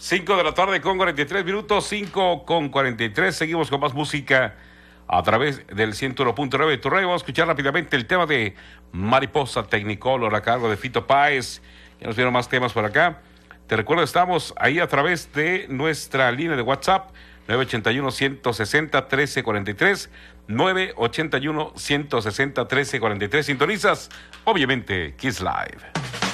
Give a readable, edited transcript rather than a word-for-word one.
5 de la tarde con 43 minutos, 5 con 43. Seguimos con más música a través del 101.9 de tu radio. Vamos a escuchar rápidamente el tema de Mariposa Technicolor a cargo de Fito Páez. Ya nos dieron más temas por acá. Te recuerdo, estamos ahí a través de nuestra línea de WhatsApp, 981-160-1343, 981-160-1343. Sintonizas, obviamente, Kiss Live.